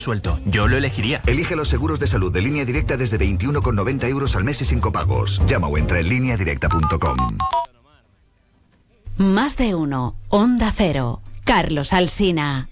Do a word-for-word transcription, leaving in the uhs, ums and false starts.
Suelto, yo lo elegiría. Elige los seguros de salud de Línea Directa desde veintiuno con noventa euros al mes y sin copagos. Llama o entra en línea directa punto com. Más de uno. Onda Cero. Carlos Alsina.